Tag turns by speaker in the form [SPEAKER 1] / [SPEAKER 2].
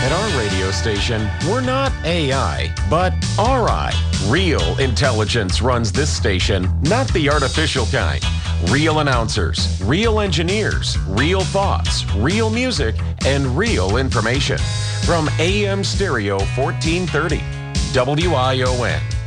[SPEAKER 1] At our radio station, we're not AI, but RI. Real intelligence runs this station, not the artificial kind. Real announcers, real engineers, real thoughts, real music, and real information. From AM Stereo 1430, WION.